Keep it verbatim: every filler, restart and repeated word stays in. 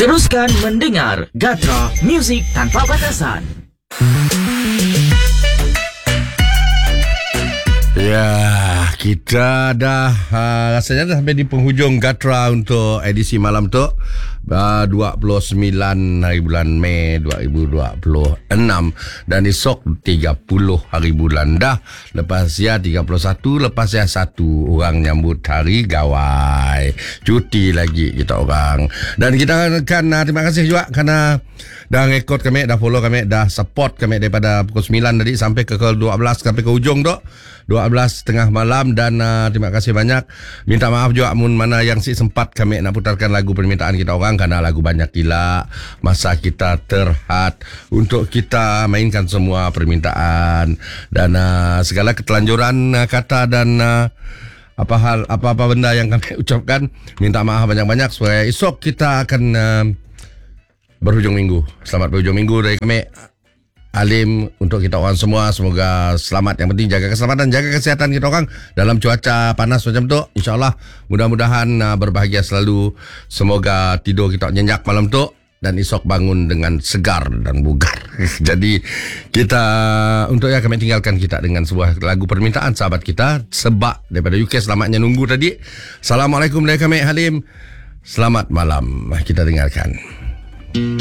Teruskan mendengar Gatra Music Tanpa Batasan. Ya, kita dah uh, rasanya dah sampai di penghujung Gatra untuk edisi malam tu. Uh, dua puluh sembilan hari bulan Mei dua ribu dua puluh enam dan esok tiga puluh hari bulan dah. Lepas ya tiga puluh satu, lepas ya satu orang nyambut hari gawai. Cuti lagi kita orang. Dan kita akan uh, terima kasih juga kerana dah rekod kami, dah follow kami, dah support kami daripada pukul sembilan tadi sampai ke dua belas, sampai ke ujung tu dua belas tengah malam. Dan uh, terima kasih banyak. Minta maaf juga mun mana yang si sempat kami nak putarkan lagu permintaan kita orang kerana lagu banyak gila. Masa kita terhad untuk kita mainkan semua permintaan dan uh, segala ketelanjuran uh, kata dan uh, apa hal apa-apa benda yang kami ucapkan, minta maaf banyak-banyak supaya esok kita akan uh, berhujung minggu. Selamat berhujung minggu dari kami Halim untuk kita orang semua. Semoga selamat. Yang penting jaga keselamatan, jaga kesihatan kita orang dalam cuaca panas macam tu. InsyaAllah mudah-mudahan uh, berbahagia selalu. Semoga tidur kita nyenyak malam tu dan esok bangun dengan segar dan bugar. Jadi kita untuk ya kami tinggalkan kita dengan sebuah lagu permintaan sahabat kita Sebak daripada U K. Selamatnya nunggu tadi. Assalamualaikum dari kami Halim. Selamat malam. Kita dengarkan.